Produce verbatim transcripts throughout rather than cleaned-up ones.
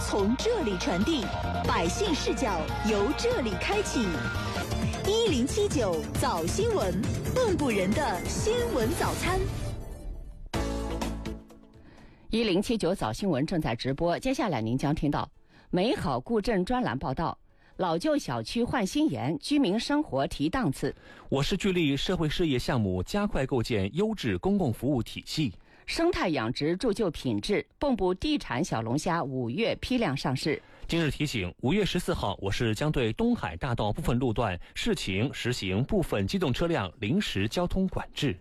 从这里传递，百姓视角由这里开启。一零七九早新闻，动不人的新闻早餐。 一零七九早新闻正在直播，接下来您将听到美好故镇专栏报道。老旧小区焕新颜，居民生活提档次。 我市聚力社会事业项目加快构建优质公共服务体系。 生态养殖铸就品质，蚌埠地产小龙虾五月批量上市。 今日提醒：五月十四号，我市将对东海大道部分路段试行实行部分机动车辆临时交通管制。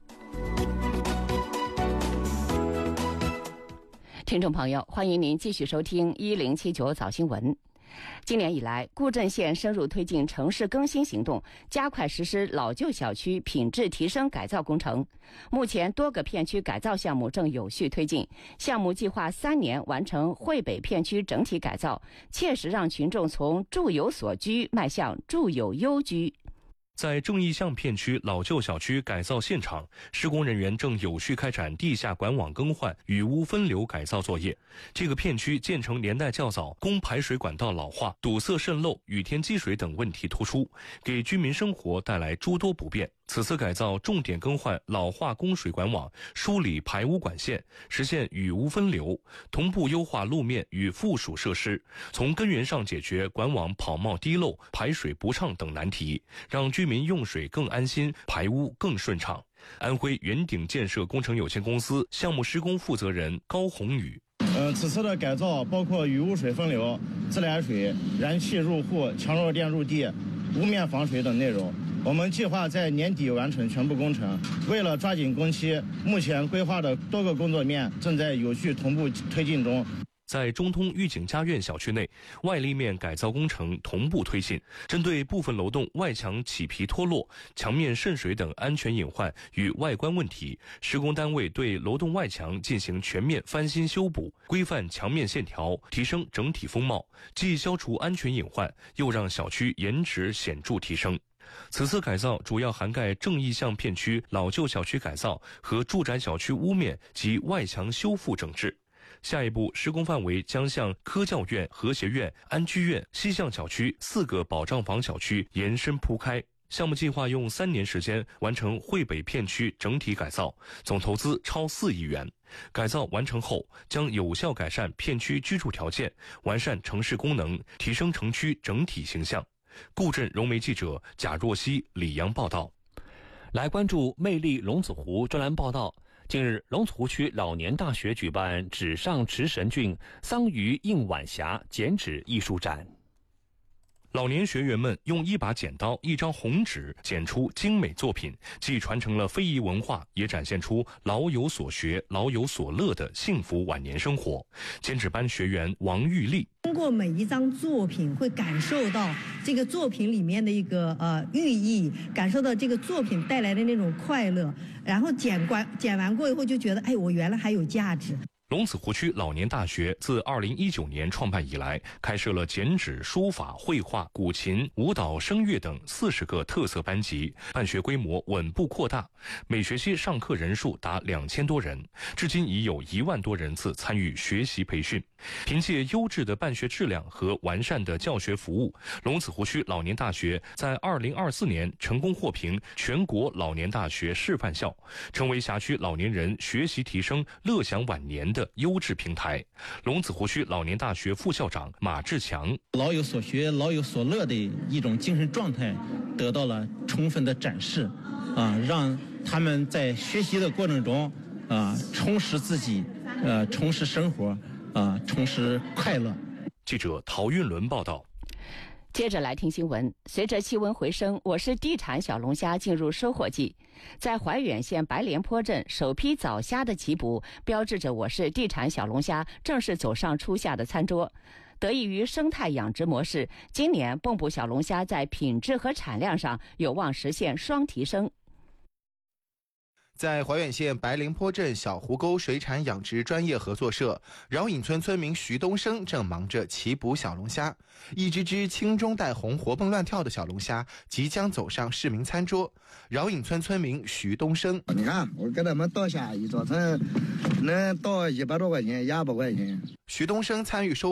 听众朋友，欢迎您继续收听一零七九早新闻。今年以来，固镇县深入推进城市更新行动，加快实施老旧小区品质提升改造工程。目前，多个片区改造项目正有序推进，项目计划三年完成汇北片区整体改造，切实让群众从住有所居迈向住有优居。 在正义巷片区老旧小区改造现场，施工人员正有序开展地下管网更换、雨污分流改造作业。这个片区建成年代较早，供排水管道老化、堵塞渗漏、雨天积水等问题突出，给居民生活带来诸多不便。此次改造重点更换老化供水管网，梳理排污管线，实现雨污分流，同步优化路面与附属设施，从根源上解决管网跑冒滴漏、排水不畅等难题，让居民用水更安心，排污更顺畅。安徽圆鼎建设工程有限公司项目施工负责人高宏宇。 呃，此次的改造包括雨污水分流、自来水、燃气入户、强弱电入地、污面防水等内容。我们计划在年底完成全部工程。为了抓紧工期，目前规划的多个工作面正在有序同步推进中。 在中通御景家苑小区内，外立面改造工程同步推进，针对部分楼栋外墙起皮脱落、墙面渗水等安全隐患与外观问题，施工单位对楼栋外墙进行全面翻新修补，规范墙面线条，提升整体风貌，既消除安全隐患，又让小区颜值显著提升。此次改造主要涵盖正义巷片区老旧小区改造和住宅小区屋面及外墙修复整治。下一步施工范围将向科教院、和谐院、安居院、西巷小区四个保障房小区延伸铺开。项目计划用三年时间完成汇北片区整体改造，总投资超四亿元。改造完成后，将有效改善片区居住条件，完善城市功能，提升城区整体形象。固镇融媒记者贾若曦、李阳报道。 来关注魅力龙子湖专栏报道。近日，龙子湖区老年大学举办纸上池神菌桑榆映晚霞剪纸艺术展。 老年学员们用一把剪刀、一张红纸剪出精美作品，既传承了非遗文化，也展现出老有所学、老有所乐的幸福晚年生活。剪纸班学员王玉丽通过每一张作品，会感受到这个作品里面的一个呃寓意，感受到这个作品带来的那种快乐，然后剪完剪完过以后就觉得，哎，我原来还有价值。 龙子湖区老年大学自二零一九年创办以来，开设了剪纸、书法、绘画、古琴、舞蹈、声乐等四十个特色班级，办学规模稳步扩大，每学期上课人数达两千多人，至今已有一万多人次参与学习培训。凭借优质的办学质量和完善的教学服务，龙子湖区老年大学在二零二四年成功获评全国老年大学示范校，成为辖区老年人学习提升、乐享晚年的优质平台。龙子湖区老年大学副校长马志强： 老有所学、老有所乐的一种精神状态得到了充分的展示，啊，让他们在学习的过程中啊充实自己，呃，充实生活，啊，充实快乐。 记者陶运伦报道。 接着来听新闻。随着气温回升，我市地产小龙虾进入收获季。在怀远县白莲坡镇，首批早虾的起捕，标志着我市地产小龙虾正式走上初夏的餐桌。得益于生态养殖模式，今年蚌埠小龙虾在品质和产量上有望实现双提升。 在怀远县白莲坡镇小湖沟水产养殖专业合作社，饶隐村村民徐东升正忙着起捕小龙虾。一只只青中带红、活蹦乱跳的小龙虾即将走上市民餐桌。饶隐村村民徐东升： 你看，我给他们倒虾一早晨能倒一百多块钱，一百块钱。 徐东升参与收